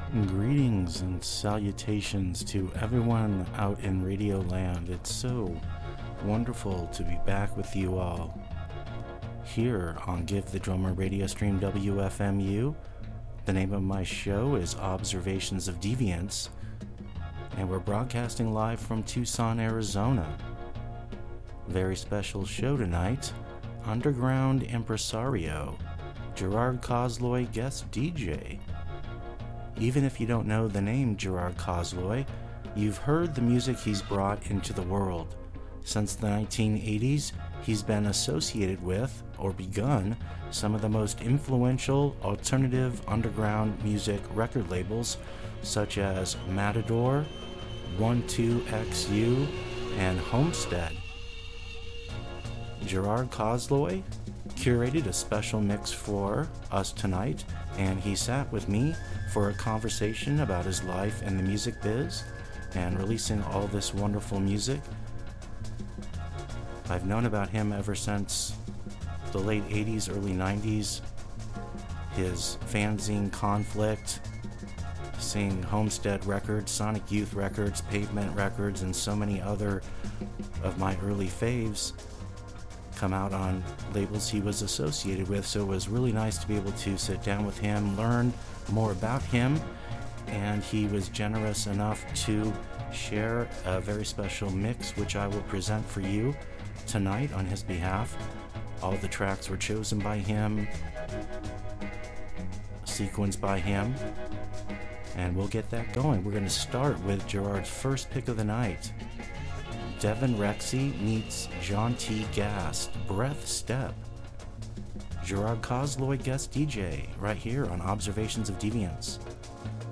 Greetings and salutations to everyone out in Radio Land. It's so wonderful to be back with you all here on Give the Drummer radio stream WFMU. The name of my show is Observations of Deviance, and we're broadcasting live from Tucson, Arizona. Very special show tonight. Underground impresario Gerard Kozloy guest DJ. Even if you don't know the name Gerard Kozloy, you've heard the music he's brought into the world. Since the 1980s, he's been associated with, or begun, some of the most influential alternative underground music record labels, such as Matador, 12XU, and Homestead. Gerard Kozloy curated a special mix for us tonight, and he sat with me for a conversation about his life in the music biz and releasing all this wonderful music. I've known about him ever since the late 80s, early 90s. His fanzine Conflict, seeing Homestead Records, Sonic Youth Records, Pavement Records, and so many other of my early faves come out on labels he was associated with. So it was really nice to be able to sit down with him, learn more about him, and he was generous enough to share a very special mix which I will present for you tonight on his behalf. All the tracks were chosen by him, sequenced by him, and we'll get that going. We're going to start with Gerard's first pick of the night. Devin Rexy meets John T. Gast, Breath Step. Gerard Kozloy guest DJ, right here on Observations of Deviance.